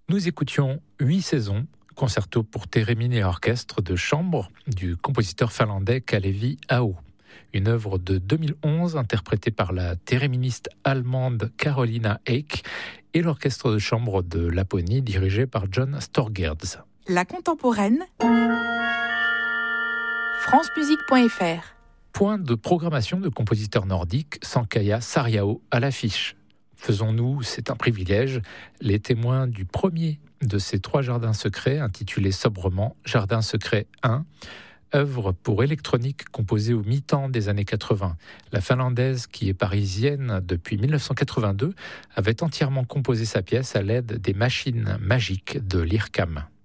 Nous écoutions 8 saisons, concerto pour thérémine et orchestre de chambre du compositeur finlandais Kalevi Aho. Une œuvre de 2011 interprétée par la théréministe allemande Carolina Eick et l'orchestre de chambre de Laponie dirigé par John Storgerds. La contemporaine, francemusique.fr. Point de programmation de compositeurs nordiques, Sankaja Sarjao à l'affiche. Faisons-nous, c'est un privilège, les témoins du premier de ces 3 jardins secrets, intitulé sobrement Jardin secret 1, œuvre pour électronique composée au mi-temps des années 80. La Finlandaise, qui est parisienne depuis 1982, avait entièrement composé sa pièce à l'aide des machines magiques de l'IRCAM.